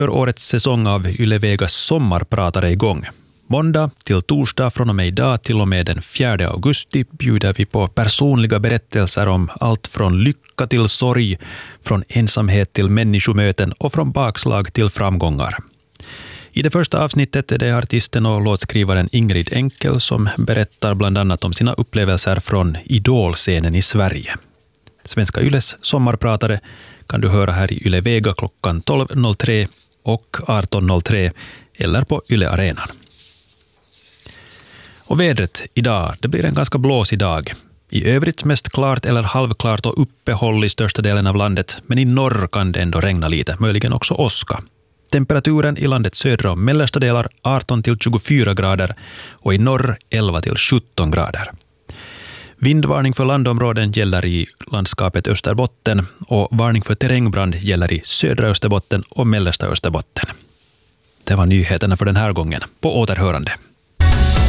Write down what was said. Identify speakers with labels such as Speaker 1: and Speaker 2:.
Speaker 1: för årets säsong av Yle Vegas sommarpratare igång. Måndag till torsdag från och med idag till och med den 4 augusti bjuder vi på personliga berättelser om allt från lycka till sorg, från ensamhet till människomöten och från bakslag till framgångar. I det första avsnittet är det artisten och låtskrivaren Ingrid Enkel som berättar bland annat om sina upplevelser från idolscenen i Sverige. Svenska Yles sommarpratare kan du höra här i Yle Vega klockan 12.03 och 18.03 eller på Yle Arenan. Och vädret idag, det blir en ganska blåsig dag. I övrigt mest klart eller halvklart och uppehåll i största delen av landet, men i norr kan det ändå regna lite, möjligen också åska. Temperaturen i landets södra och mellersta delar 18 till 24 grader och i norr 11 till 17 grader. Vindvarning för landområden gäller i landskapet Österbotten och varning för terrängbrand gäller i södra Österbotten och mellersta Österbotten. Det var nyheterna för den här gången. På återhörande.